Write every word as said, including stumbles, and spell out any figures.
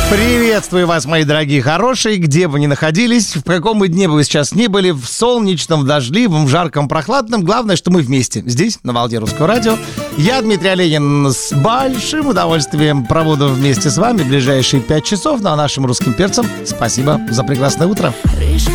Приветствую вас, мои дорогие хорошие, где бы вы ни находились, в каком бы дне бы вы сейчас ни были, в солнечном, дождливом, жарком, прохладном. Главное, что мы вместе, здесь, на волне Русского радио. Я, Дмитрий Оленин, с большим удовольствием проводу вместе с вами ближайшие пять часов. Ну а нашим русским перцам спасибо за прекрасное утро.